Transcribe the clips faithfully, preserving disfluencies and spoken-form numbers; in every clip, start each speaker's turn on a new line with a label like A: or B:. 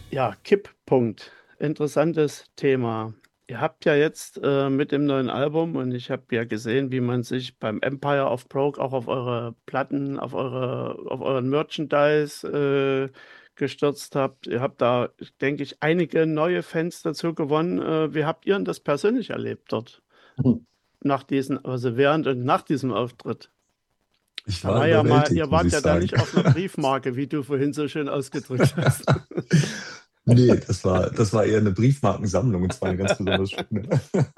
A: Ja, Kipppunkt. Interessantes Thema. Ihr habt ja jetzt äh, mit dem neuen Album und ich habe ja gesehen, wie man sich beim Empire of Broke auch auf eure Platten, auf eure, auf euren Merchandise äh, gestürzt habt. Ihr habt da, denke ich, einige neue Fans dazu gewonnen. Äh, wie habt ihr denn das persönlich erlebt dort
B: Mhm.
A: nach diesem, also während und nach diesem Auftritt?
B: Ich
A: Da
B: war
A: war ja mal,
B: überwältigt,
A: ihr
B: muss
A: wart
B: ich
A: ja da
B: sagen.
A: nicht auf einer Briefmarke, wie du vorhin so schön ausgedrückt hast.
B: Nee, das war, das war eher eine Briefmarkensammlung und zwar eine ganz besonders schöne.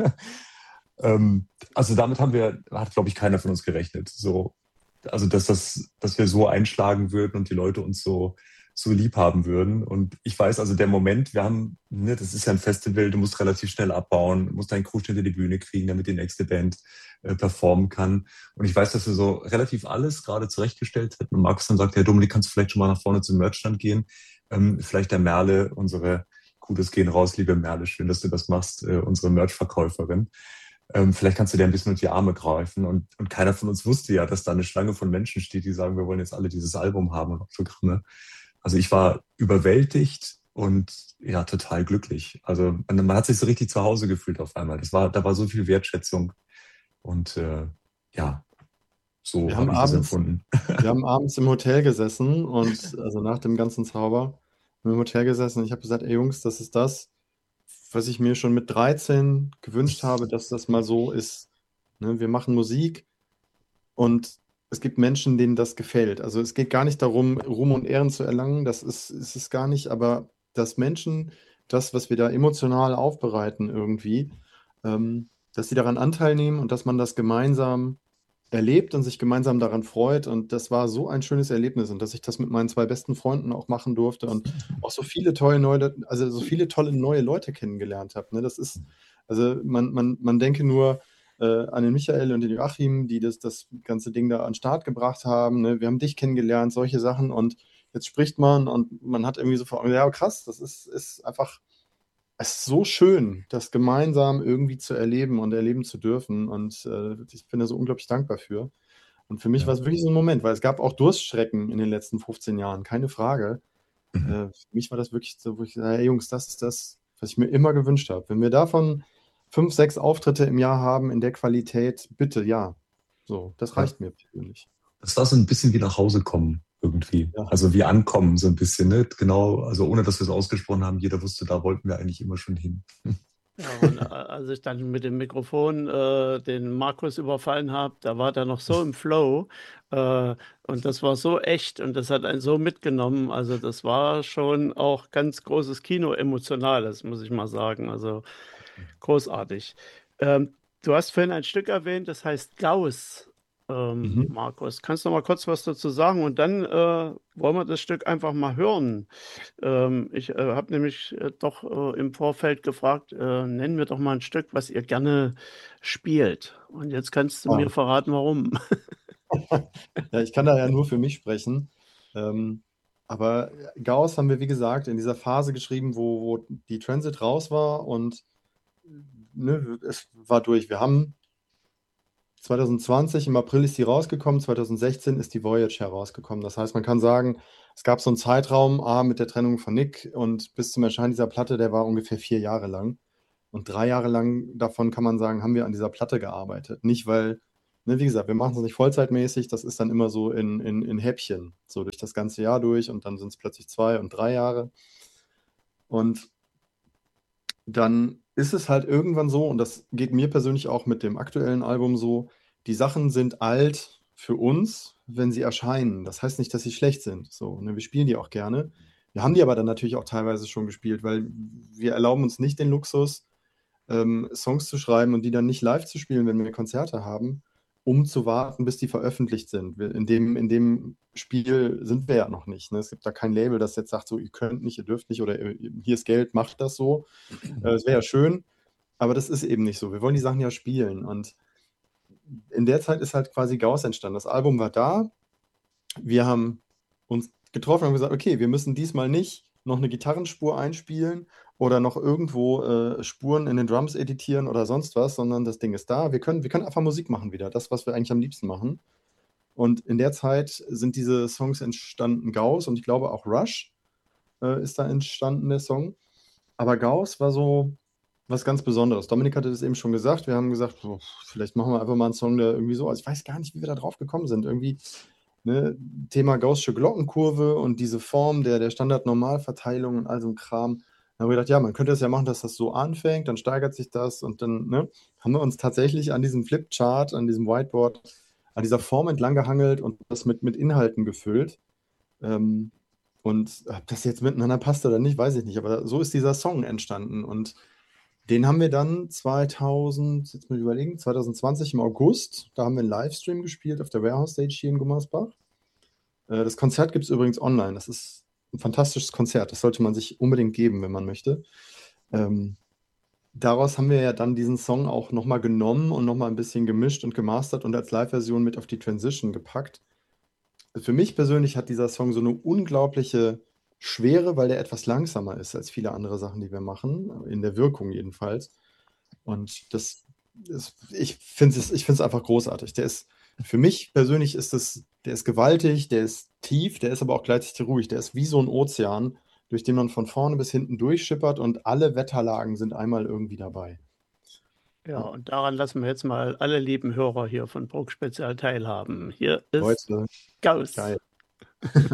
B: Ähm, also damit haben wir, hat, glaube ich, keiner von uns gerechnet. So, also dass das, dass wir so einschlagen würden und die Leute uns so, so lieb haben würden. Und ich weiß, also der Moment, wir haben, ne, das ist ja ein Festival, du musst relativ schnell abbauen, du musst deinen Crew schnell in die Bühne kriegen, damit die nächste Band äh, performen kann. Und ich weiß, dass wir so relativ alles gerade zurechtgestellt hätten. Und Markus dann sagt, ja, Dominik, kannst du vielleicht schon mal nach vorne zum Merchstand gehen? Ähm, vielleicht der Merle, unsere Gutes gehen raus, liebe Merle, schön, dass du das machst, äh, unsere Merch-Verkäuferin. Ähm, vielleicht kannst du dir ein bisschen unter die Arme greifen. Und, und keiner von uns wusste ja, dass da eine Schlange von Menschen steht, die sagen, wir wollen jetzt alle dieses Album haben und Autogramme. Also ich war überwältigt und ja, total glücklich. Also man, man hat sich so richtig zu Hause gefühlt auf einmal. Das war, da war so viel Wertschätzung und äh, ja,
A: Wir
B: so
A: haben
B: habe ich das
A: abends,
B: empfunden.
A: Wir haben abends im Hotel gesessen und also nach dem ganzen Zauber haben wir im Hotel gesessen und ich habe gesagt, ey Jungs, das ist das, was ich mir schon mit dreizehn gewünscht habe, dass das mal so ist. Ne? Wir machen Musik und es gibt Menschen, denen das gefällt. Also es geht gar nicht darum, Ruhm und Ehren zu erlangen, das ist, ist es gar nicht, aber dass Menschen das, was wir da emotional aufbereiten irgendwie, ähm, dass sie daran Anteil nehmen und dass man das gemeinsam erlebt und sich gemeinsam daran freut. Und das war so ein schönes Erlebnis und dass ich das mit meinen zwei besten Freunden auch machen durfte und auch so viele tolle neue, also so viele tolle neue Leute kennengelernt habe. Ne? Das ist, also man, man, man denke nur äh, an den Michael und den Joachim, die das, das ganze Ding da an den Start gebracht haben. Ne? Wir haben dich kennengelernt, solche Sachen und jetzt spricht man und man hat irgendwie so vor Augen, ja krass, das ist, ist einfach es ist so schön, das gemeinsam irgendwie zu erleben und erleben zu dürfen. Und äh, ich bin da so unglaublich dankbar für. Und für mich war
B: Ja.
A: es wirklich so ein Moment, weil es gab auch Durststrecken in den letzten fünfzehn Jahren, keine Frage.
B: Mhm.
A: Äh, für mich war das wirklich so, wo ich sage, hey Jungs, das ist das, was ich mir immer gewünscht habe. Wenn wir davon fünf, sechs Auftritte im Jahr haben in der Qualität, bitte ja. So, das
B: Ja.
A: reicht mir persönlich.
B: Das war so ein bisschen wie nach Hause kommen irgendwie.
A: Ja.
B: Also wie ankommen so ein bisschen, ne? Genau, also ohne dass wir es ausgesprochen haben, jeder wusste, da wollten wir eigentlich immer schon hin.
A: Ja, und äh, als ich dann mit dem Mikrofon äh, den Markus überfallen habe, da war der noch so im Flow äh, und das war so echt und das hat einen so mitgenommen. Also das war schon auch ganz großes Kino, emotionales, muss ich mal sagen. Also großartig. Ähm, Du hast vorhin ein Stück erwähnt, das heißt Gauss, ähm,
B: Mhm.
A: Markus. Kannst du noch mal kurz was dazu sagen? Und dann äh, wollen wir das Stück einfach mal hören. Ähm, ich äh, habe nämlich äh, doch äh, im Vorfeld gefragt, äh, nennen wir doch mal ein Stück, was ihr gerne spielt. Und jetzt kannst du
B: Ah,
A: mir verraten, warum.
B: ja, ich kann da ja nur für mich sprechen. Ähm, aber Gauss haben wir, wie gesagt, in dieser Phase geschrieben, wo, wo die Transit raus war und ne, es war durch. Wir haben zwanzig zwanzig, im April ist die rausgekommen, zwanzig sechzehn ist die Voyage herausgekommen. Das heißt, man kann sagen, es gab so einen Zeitraum, A, mit der Trennung von Nick und bis zum Erscheinen dieser Platte, der war ungefähr vier Jahre lang. Und drei Jahre lang davon kann man sagen, haben wir an dieser Platte gearbeitet. Nicht, weil, ne, wie gesagt, wir machen es nicht vollzeitmäßig, das ist dann immer so in, in, in Häppchen, so durch das ganze Jahr durch und dann sind es plötzlich zwei und drei Jahre. Und dann ist es halt irgendwann so, und das geht mir persönlich auch mit dem aktuellen Album so, die Sachen sind alt für uns, wenn sie erscheinen. Das heißt nicht, dass sie schlecht sind. So, ne, wir spielen die auch gerne. Wir haben die aber dann natürlich auch teilweise schon gespielt, weil wir erlauben uns nicht den Luxus, ähm, Songs zu schreiben und die dann nicht live zu spielen, wenn wir Konzerte haben, um zu warten, bis die veröffentlicht sind. Wir, in dem, in dem Spiel sind wir ja noch nicht. Ne? Es gibt da kein Label, das jetzt sagt, so, ihr könnt nicht, ihr dürft nicht oder ihr, hier ist Geld, macht das so. Äh, Es wäre ja schön, aber das ist eben nicht so. Wir wollen die Sachen ja spielen. Und in der Zeit ist halt quasi Gauss entstanden. Das Album war da. Wir haben uns getroffen und haben gesagt, okay, wir müssen diesmal nicht noch eine Gitarrenspur einspielen oder noch irgendwo äh, Spuren in den Drums editieren oder sonst was, sondern das Ding ist da. Wir können, wir können einfach Musik machen wieder, das, was wir eigentlich am liebsten machen. Und in der Zeit sind diese Songs entstanden, Gauss und ich glaube auch Rush. äh, ist da entstanden, der Song. Aber Gauss war so was ganz Besonderes. Dominik hatte das eben schon gesagt. Wir haben gesagt, so, vielleicht machen wir einfach mal einen Song, der irgendwie so, also ich weiß gar nicht, wie wir da drauf gekommen sind. Irgendwie, ne, Thema Gaußsche Glockenkurve und diese Form der, der Standardnormalverteilung und all so ein Kram. Dann haben wir gedacht, ja, man könnte es ja machen, dass das so anfängt, dann steigert sich das und dann, ne, haben wir uns tatsächlich an diesem Flipchart, an diesem Whiteboard, an dieser Form entlang gehangelt und das mit, mit Inhalten gefüllt. Ähm, und ob das jetzt miteinander passt oder nicht, weiß ich nicht. Aber so ist dieser Song entstanden. Und den haben wir dann zweitausend, jetzt muss ich überlegen, zwanzig zwanzig im August, da haben wir einen Livestream gespielt auf der Warehouse Stage hier in Gummersbach. Äh, Das Konzert gibt es übrigens online. Das ist ein fantastisches Konzert. Das sollte man sich unbedingt geben, wenn man möchte. Ähm, Daraus haben wir ja dann diesen Song auch nochmal genommen und nochmal ein bisschen gemischt und gemastert und als Live-Version mit auf die Transition gepackt. Für mich persönlich hat dieser Song so eine unglaubliche Schwere, weil der etwas langsamer ist als viele andere Sachen, die wir machen, in der Wirkung jedenfalls. Und das ist, ich finde es, ich finde es einfach großartig. Der ist, für mich persönlich ist es, der ist gewaltig, der ist tief, der ist aber auch gleichzeitig ruhig. Der ist wie so ein Ozean, durch den man von vorne bis hinten durchschippert und alle Wetterlagen sind einmal irgendwie dabei.
C: Ja,
B: Ja,
C: und daran lassen wir jetzt mal alle lieben Hörer hier von Bruck Spezial teilhaben. Hier ist
B: Leute,
C: Gauss.
B: geil.